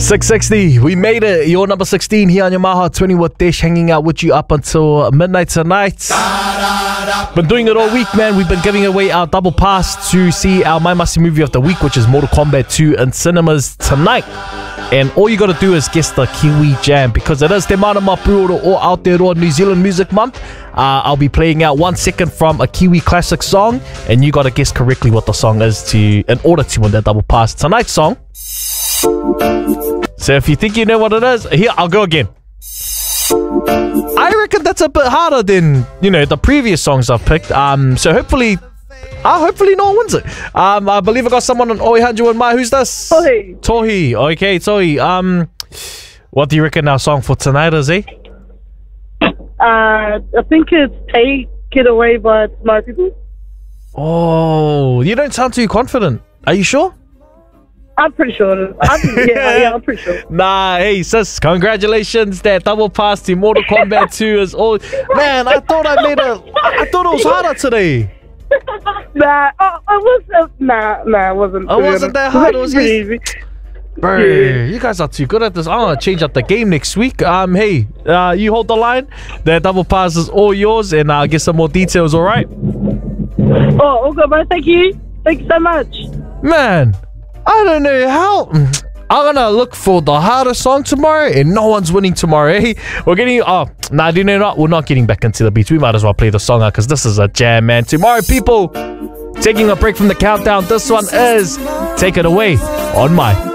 660, we made it. You're number 16 here on your Maha 20 with Dish, hanging out with you up until midnight tonight. Been doing it all week, man. We've been giving away our double pass to see our My Masi movie of the week, which is Mortal Kombat 2 in cinemas tonight. And all you got to do is guess the Kiwi Jam, because it is Te Mana Mapuoro or Aotearoa New Zealand Music Month. I'll be playing out 1 second from a Kiwi classic song, and you got to guess correctly what the song is in order to win that double pass. Tonight's song. So if you think you know what it is, here, I'll go again. I reckon that's a bit harder than, the previous songs I've picked. So hopefully no one wins it. I believe I got someone on Oihanju and Mai. Who's this? Tohi. Okay, Tohi. What do you reckon our song for tonight is, eh? I think it's Take It Away by Smart People. Oh, you don't sound too confident. Are you sure? I'm pretty sure. I'm pretty sure. Nah, hey sis, congratulations. That double pass to Mortal Kombat 2 is all. Man, I thought it was harder today. Nah, it wasn't. It wasn't that hard. It was easy. Bro, you guys are too good at this. I'm gonna change up the game next week. Hey, you hold the line. That double pass is all yours, and I'll get some more details. All right? Oh, all good, man. Thank you. Thank you so much. Man, I don't know how. I'm gonna look for the hardest song tomorrow, and no one's winning tomorrow, eh? We're getting. Do you know what? We're not getting back into the beats. We might as well play the song out because this is a jam, man. Tomorrow, people, taking a break from the countdown. This one is Take It Away on My.